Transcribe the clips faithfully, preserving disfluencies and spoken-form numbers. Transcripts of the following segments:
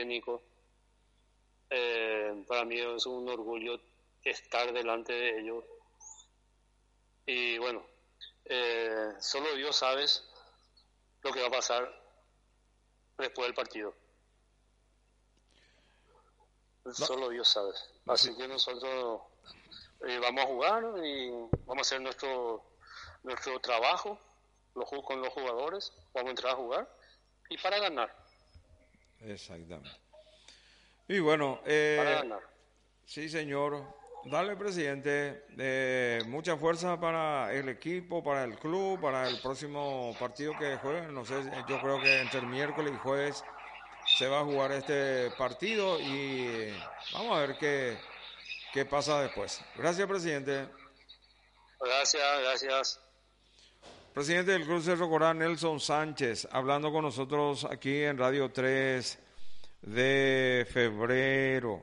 técnico. Eh, para mí es un orgullo estar delante de ellos. Y bueno, eh, solo Dios sabe lo que va a pasar después del partido. No. Solo Dios sabe. Así que nosotros eh, vamos a jugar y vamos a hacer nuestro nuestro trabajo los, con los jugadores, vamos a entrar a jugar y para ganar. Exactamente. Y bueno, eh, para ganar. Sí, señor. Dale, presidente. Eh, mucha fuerza para el equipo, para el club, para el próximo partido que jueguen. No sé, yo creo que entre el miércoles y jueves se va a jugar este partido y vamos a ver qué, qué pasa después. Gracias, presidente. Gracias, gracias. Presidente del Club Cerro Corá, Nelson Sánchez, hablando con nosotros aquí en Radio tres de febrero.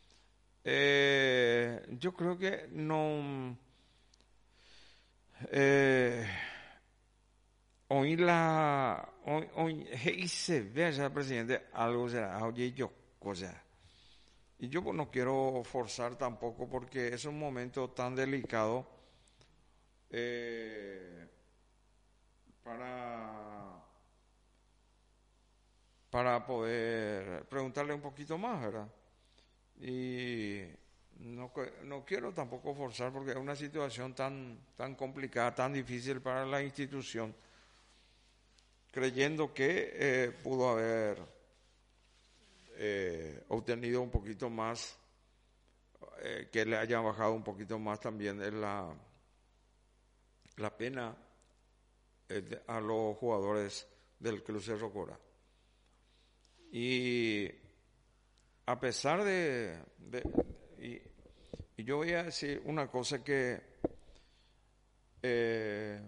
Eh, yo creo que no... Eh, hoy la... Hoy, hoy se ve ya, presidente, algo será, oye yo, cosa. Y yo pues, no quiero forzar tampoco porque es un momento tan delicado eh, para... para poder preguntarle un poquito más, ¿verdad? Y no, no quiero tampoco forzar porque es una situación tan, tan complicada, tan difícil para la institución, creyendo que eh, pudo haber eh, obtenido un poquito más, eh, que le hayan bajado un poquito más también en la, la pena eh, de, a los jugadores del Club Cerro Corá. Y a pesar de, de y, y yo voy a decir una cosa que eh,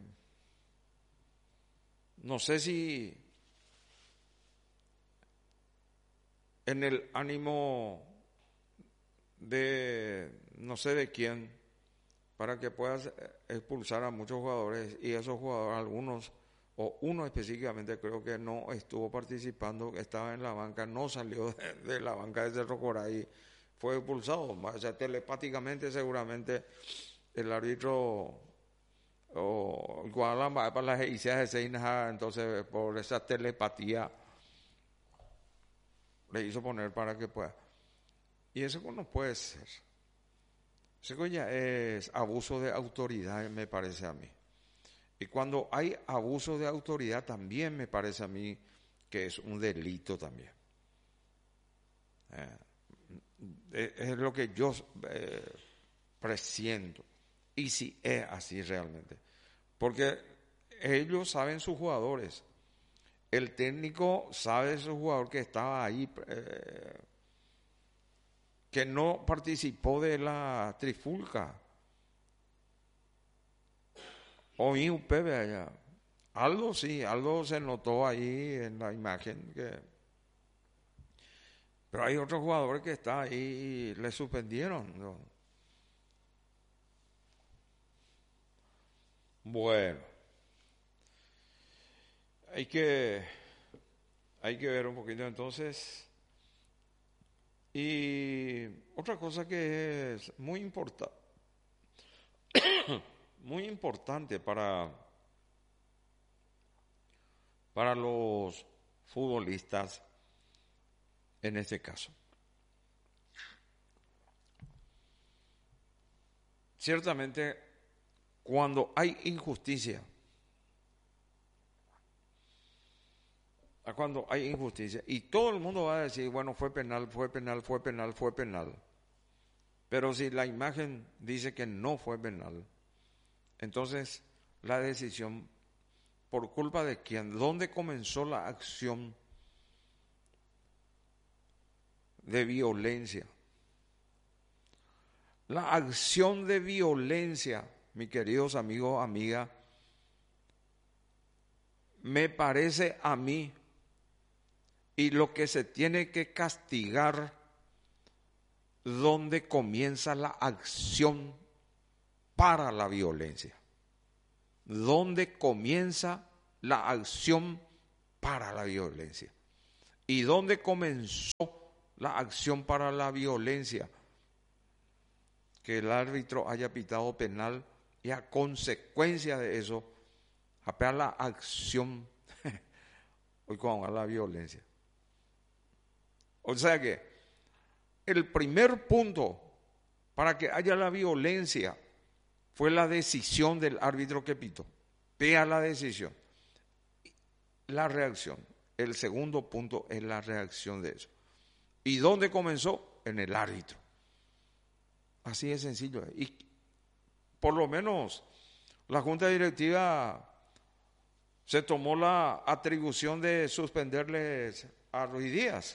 no sé si en el ánimo de no sé de quién para que puedas expulsar a muchos jugadores y esos jugadores, algunos o uno específicamente creo que no estuvo participando, estaba en la banca, no salió de, de la banca de Cerro Corá y fue expulsado. O sea, telepáticamente seguramente el árbitro o Guadalajara para las islas de entonces por esa telepatía le hizo poner para que pueda. Y eso no puede ser. Eso ya es abuso de autoridad, me parece a mí. Y cuando hay abuso de autoridad también me parece a mí que es un delito también. Eh, es lo que yo eh, presiento. Y si es así realmente. Porque ellos saben sus jugadores. El técnico sabe de su jugador que estaba ahí, eh, que no participó de la trifulca. O I U P B allá. Algo sí, algo se notó ahí en la imagen que... Pero hay otros jugadores que están ahí y le suspendieron, ¿no? Bueno, hay que hay que ver un poquito entonces. Y otra cosa que es muy importante, muy importante para para los futbolistas en este caso. Ciertamente, cuando hay injusticia, cuando hay injusticia, y todo el mundo va a decir, bueno, fue penal, fue penal, fue penal, fue penal, pero si la imagen dice que no fue penal, entonces la decisión, ¿por culpa de quién? ¿Dónde comenzó la acción de violencia? La acción de violencia, mis queridos amigos, amigas, me parece a mí, y lo que se tiene que castigar, donde comienza la acción para la violencia. Donde comienza la acción para la violencia. Y donde comenzó la acción para la violencia, que el árbitro haya pitado penal y a consecuencia de eso, apela la acción, hoy con la violencia. O sea que el primer punto para que haya la violencia fue la decisión del árbitro que pitó. Vea la decisión. La reacción. El segundo punto es la reacción de eso. ¿Y dónde comenzó? En el árbitro. Así de sencillo. Y por lo menos la Junta Directiva se tomó la atribución de suspenderles a Ruiz Díaz.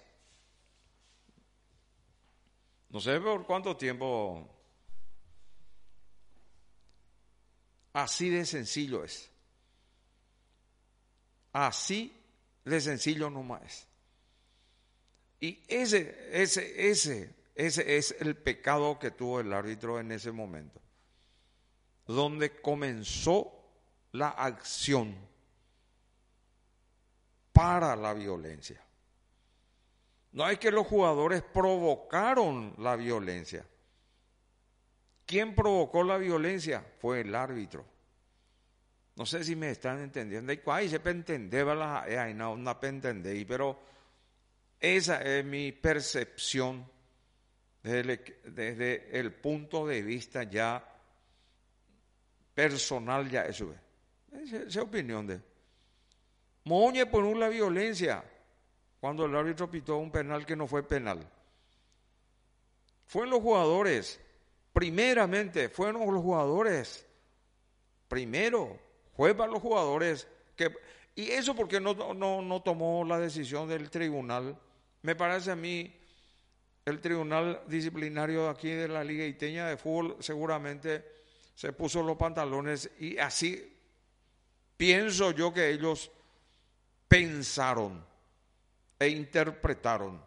No sé por cuánto tiempo. Así de sencillo es. Así de sencillo nomás es. Y ese, ese, ese, ese es el pecado que tuvo el árbitro en ese momento. Donde comenzó la acción para la violencia. No es que los jugadores provocaron la violencia. ¿Quién provocó la violencia? Fue el árbitro. No sé si me están entendiendo. Ahí se entendeba la ahí no no entendí, pero esa es mi percepción desde el, desde el punto de vista ya personal, ya eso es. Esa es la opinión de Moñe por la violencia. Cuando el árbitro pitó un penal que no fue penal. Fueron los jugadores, primeramente, fueron los jugadores, primero, fue para los jugadores, que, y eso porque no, no, no tomó la decisión del tribunal, me parece a mí, el tribunal disciplinario de aquí de la Liga Iteña de Fútbol seguramente se puso los pantalones y así pienso yo que ellos pensaron e interpretaron.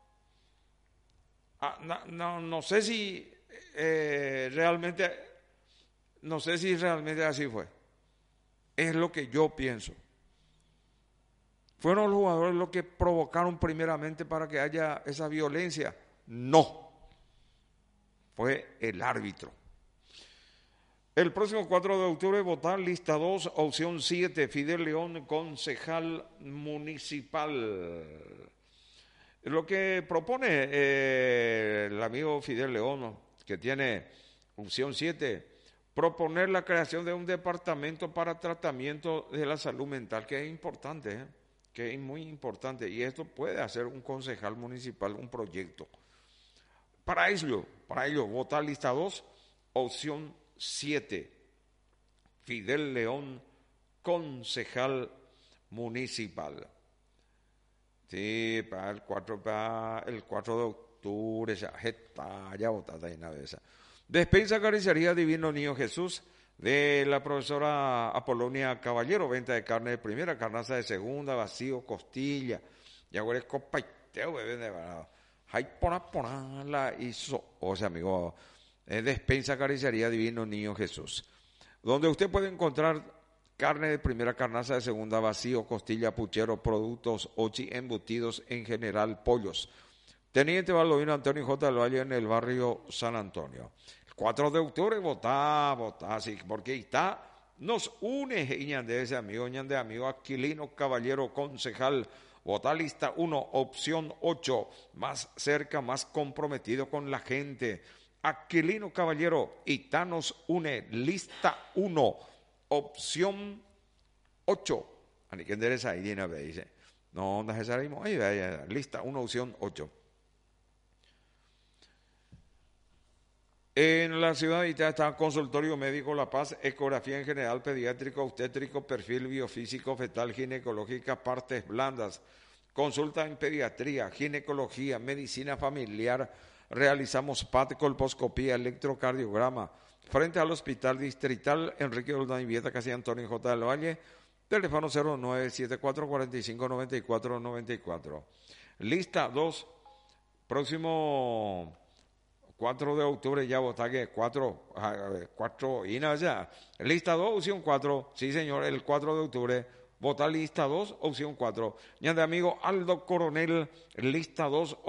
Ah, no, no, no sé si eh, realmente, no sé si realmente así fue. Es lo que yo pienso. ¿Fueron los jugadores los que provocaron primeramente para que haya esa violencia? No. Fue el árbitro. El próximo cuatro de octubre votar lista dos, opción siete, Fidel León, concejal municipal. Lo que propone eh, el amigo Fidel León, que tiene opción siete, proponer la creación de un departamento para tratamiento de la salud mental, que es importante, ¿eh? que es muy importante, y esto puede hacer un concejal municipal, un proyecto. Para ello, para ello, votar lista dos, opción siete, Fidel León, concejal municipal. Sí, para el cuatro, para el cuatro de octubre, ya está, ya votada en la vez. Despensa Carnicería Divino Niño Jesús, de la profesora Apolonia Caballero, venta de carne de primera, carnaza de segunda, vacío, costilla, y ahora es copaiteo, bebé de barato. Hay pona pona la hizo, o sea, amigo, es Despensa Carnicería Divino Niño Jesús, donde usted puede encontrar carne de primera, carnaza de segunda, vacío, costilla, puchero, productos, ochi, embutidos en general, pollos. Teniente Baldovino Antonio J. del Valle en el barrio San Antonio. El cuatro de octubre, votá, votá, sí, porque ahí está, nos une, ñande, ese amigo, ñande, amigo Aquilino Caballero, concejal, votá lista uno, opción ocho, más cerca, más comprometido con la gente. Aquilino Caballero, Itá nos une, lista uno, opción ocho. Ani que endereza ahí, Dina, dice. No, onda César, ahí vaya, lista uno, opción ocho. En la ciudad de Itá está consultorio médico La Paz, ecografía en general, pediátrico, obstétrico, perfil biofísico, fetal, ginecológica, partes blandas, consulta en pediatría, ginecología, medicina familiar, realizamos P A T, colposcopía, electrocardiograma, frente al Hospital Distrital Enrique Oldán y Vieta, casi Antonio J. del Valle, teléfono cero nueve siete cuatro, cuatro cinco, nueve cuatro nueve cuatro. Lista dos, próximo cuatro de octubre ya votague cuatro, cuatro, y nada ya. Lista dos, opción cuatro, sí señor, el cuatro de octubre, votar lista dos, opción cuatro. Ya de amigo Aldo Coronel, lista dos,